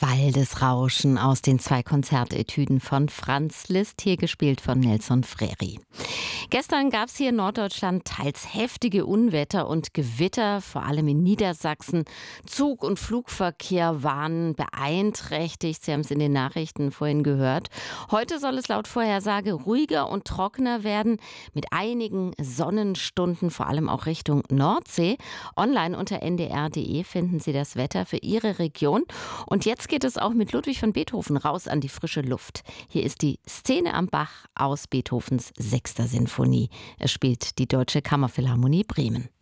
Waldesrauschen aus den 2 Konzertetüden von Franz Liszt, hier gespielt von Nelson Frery. Gestern gab es hier in Norddeutschland teils heftige Unwetter und Gewitter, vor allem in Niedersachsen. Zug- und Flugverkehr waren beeinträchtigt. Sie haben es in den Nachrichten vorhin gehört. Heute soll es laut Vorhersage ruhiger und trockener werden, mit einigen Sonnenstunden, vor allem auch Richtung Nordsee. Online unter ndr.de finden Sie das Wetter für Ihre Region. Und jetzt geht es auch mit Ludwig van Beethoven raus an die frische Luft. Hier ist die Szene am Bach aus Beethovens 6. Sinfonie. Es spielt die Deutsche Kammerphilharmonie Bremen.